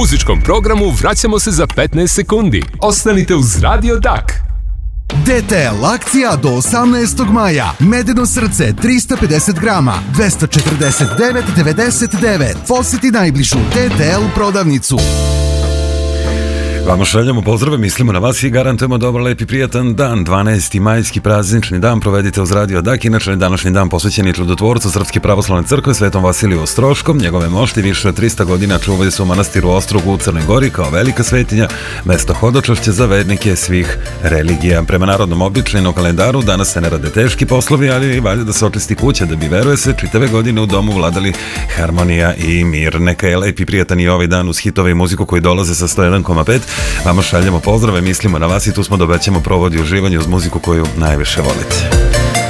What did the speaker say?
muzičkom programu vraćamo se za 15 sekundi. Ostanite uz Radio Dak. DTL akcija do 18. maja. Medeno srce 350 grama, 249,99. Posjeti najbližu DTL prodavnicu. Vama šaljamo pozdrave, mislimo na vas i garantujemo dobar, lep i prijatan dan. 12. majski praznični dan provedite uz Radio Dak. Inače, današnji dan posvećen je čudotvorcu Srpske pravoslavne crkve Svetom Vasiliju Ostroškom. Njegove mošti više od 300 godina čuvaju se u manastiru Ostrogu u Crnoj Gori kao velika svetinja, mesto hodočašća za vernike svih religija. Prema narodnom običajnom kalendaru danas se ne rade teški poslovi, ali valja da se očisti kuća da bi, veruje se, čitave godine u domu vladali harmonija i mir. Neka je lep i prijatan i ovaj dan uz hitove i muziku koji dolaze sa 101,5. Vama šaljemo pozdrave, mislimo na vas i tu smo da obećamo provodi uživanje uz muziku koju najviše volite.